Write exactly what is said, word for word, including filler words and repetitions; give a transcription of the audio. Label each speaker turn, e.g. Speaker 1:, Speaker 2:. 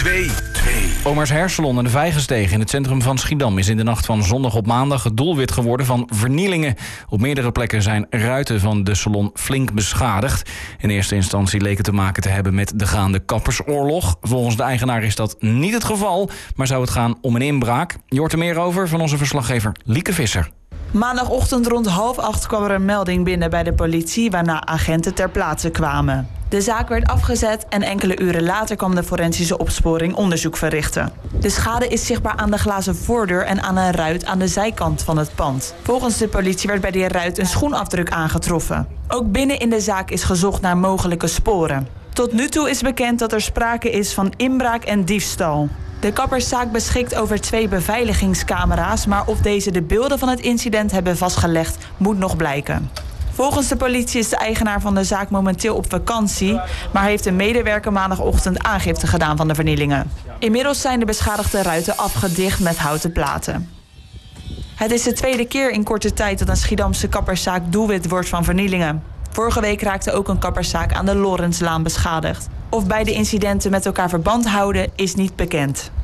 Speaker 1: twee, twee.
Speaker 2: Oma's Hairsalon en de Vijgensteeg in het centrum van Schiedam is in de nacht van zondag op maandag het doelwit geworden van vernielingen. Op meerdere plekken zijn ruiten van de salon flink beschadigd. In eerste instantie leek het te maken te hebben met de gaande kappersoorlog. Volgens de eigenaar is dat niet het geval, maar zou het gaan om een inbraak. Je hoort er meer over van onze verslaggever Lieke Visser.
Speaker 3: Maandagochtend rond half acht kwam er een melding binnen bij de politie, waarna agenten ter plaatse kwamen. De zaak werd afgezet en enkele uren later kwam de forensische opsporing onderzoek verrichten. De schade is zichtbaar aan de glazen voordeur en aan een ruit aan de zijkant van het pand. Volgens de politie werd bij die ruit een schoenafdruk aangetroffen. Ook binnen in de zaak is gezocht naar mogelijke sporen. Tot nu toe is bekend dat er sprake is van inbraak en diefstal. De kapperszaak beschikt over twee beveiligingscamera's, maar of deze de beelden van het incident hebben vastgelegd, moet nog blijken. Volgens de politie is de eigenaar van de zaak momenteel op vakantie, maar heeft een medewerker maandagochtend aangifte gedaan van de vernielingen. Inmiddels zijn de beschadigde ruiten afgedicht met houten platen. Het is de tweede keer in korte tijd dat een Schiedamse kapperszaak doelwit wordt van vernielingen. Vorige week raakte ook een kapperszaak aan de Lorenzlaan beschadigd. Of beide incidenten met elkaar verband houden is niet bekend.